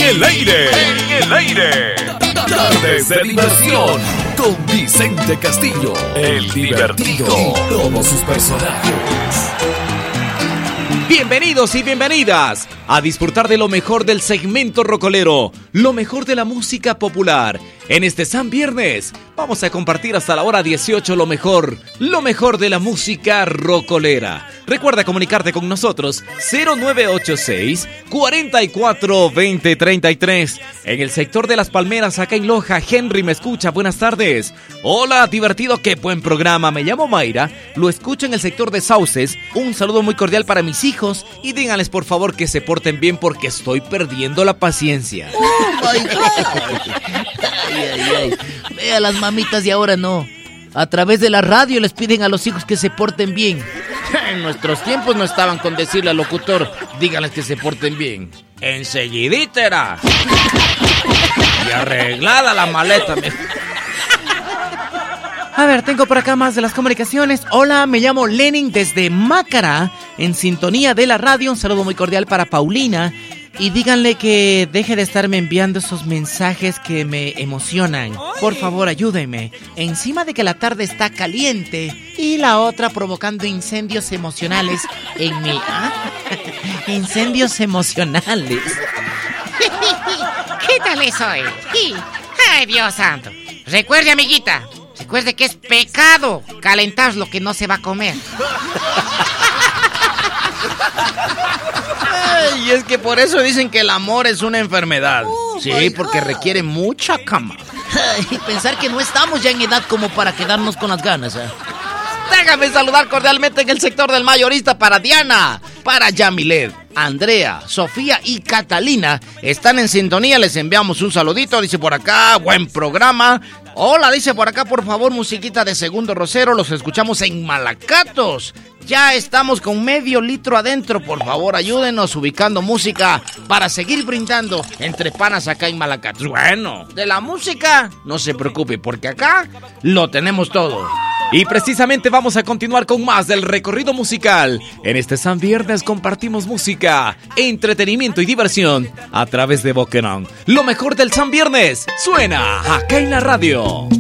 el aire. En el aire. Tardes de diversión con Vicente Castillo, el divertido y todos sus personajes. Bienvenidos y bienvenidas a disfrutar de lo mejor del segmento rocolero, lo mejor de la música popular. En este San Viernes vamos a compartir hasta la hora 18 lo mejor de la música rocolera. Recuerda comunicarte con nosotros 0986 44 20 33. En el sector de Las Palmeras, acá en Loja, Henry me escucha. Buenas tardes. Hola, divertido, qué buen programa. Me llamo Mayra, lo escucho en el sector de Sauces. Un saludo muy cordial para mis hijos y díganles por favor que se porten bien porque estoy perdiendo la paciencia. ¡Oh, my God! Ay. Vea, las mamitas de ahora no. A través de la radio les piden a los hijos que se porten bien. En nuestros tiempos no estaban con decirle al locutor, díganles que se porten bien. Enseguidita era. Y arreglada la maleta. A ver, tengo por acá más de las comunicaciones. Hola, me llamo Lenin desde Mácara, en sintonía de la radio. Un saludo muy cordial para Paulina. Y díganle que deje de estarme enviando esos mensajes que me emocionan. Por favor, ayúdenme. Encima de que la tarde está caliente y la otra provocando incendios emocionales en mí. Incendios emocionales. ¿Qué tal eso? Ay, Dios santo. Recuerde, amiguita. Recuerde que es pecado calentar lo que no se va a comer. Y es que por eso dicen que el amor es una enfermedad. Sí, porque requiere mucha cama. Y pensar que no estamos ya en edad como para quedarnos con las ganas, ¿eh? Déjame saludar cordialmente en el sector del mayorista para Diana, para Yamilet, Andrea, Sofía y Catalina. Están en sintonía, les enviamos un saludito. Dice por acá, buen programa. Hola, dice por acá, por favor, musiquita de Segundo Rosero. Los escuchamos en Malacatos. Ya estamos con medio litro adentro. Por favor, ayúdenos ubicando música para seguir brindando entre panas acá en Malacatos. Bueno, de la música no se preocupe, porque acá lo tenemos todo. Y precisamente vamos a continuar con más del recorrido musical. En este San Viernes compartimos música, entretenimiento y diversión a través de Boquerón. Lo mejor del San Viernes suena acá en la radio.